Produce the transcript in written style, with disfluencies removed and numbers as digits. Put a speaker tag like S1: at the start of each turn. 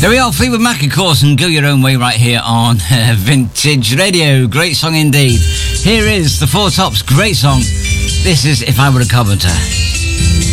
S1: There we are, Fleetwood Mac, of course, and Go Your Own Way right here on Vintage Radio. Great song indeed. Here is the Four Tops, great song. This is If I Were a Carpenter.